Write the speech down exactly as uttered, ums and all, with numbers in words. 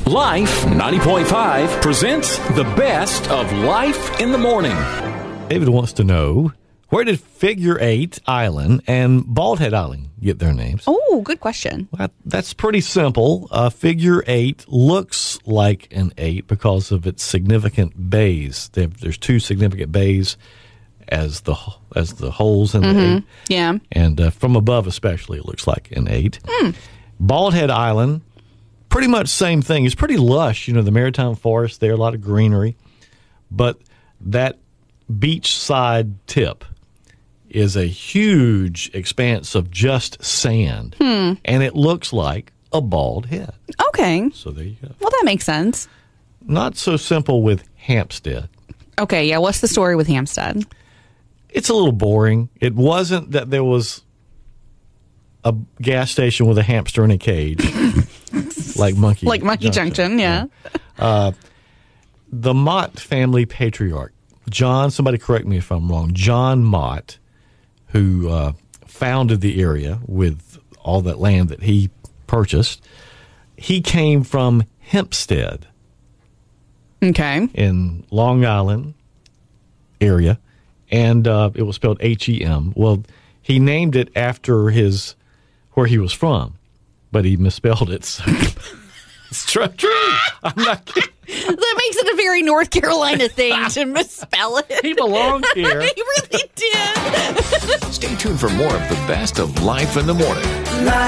Life ninety point five presents the best of Life in the Morning. David wants to know, where did Figure Eight Island and Bald Head Island get their names? Oh, good question. Well, that's pretty simple. Uh, figure Eight looks like an eight because of its significant bays. They have, there's two significant bays as the as the holes in the Mm-hmm. eight. Yeah. And uh, from above especially, it looks like an eight. Mm. Bald Head Island, pretty much same thing. It's pretty lush. You know, the maritime forest there, a lot of greenery. But that beachside tip is a huge expanse of just sand. Hmm. And it looks like a bald head. Okay. So there you go. Well, that makes sense. Not so simple with Hampstead. Okay, yeah. What's the story with Hampstead? It's a little boring. It wasn't that there was a gas station with a hamster in a cage, like Monkey Like Monkey Junction, yeah. Uh, the Mott family patriarch, John, somebody correct me if I'm wrong, John Mott, who uh, founded the area with all that land that he purchased, he came from Hempstead Okay. in Long Island area, and uh, it was spelled H E M. Well, he named it after his where he was from, but he misspelled it. So it's true. true. I'm not kidding. That makes it a very North Carolina thing to misspell it. He belongs here. He really did. Stay tuned for more of the best of Life in the Morning.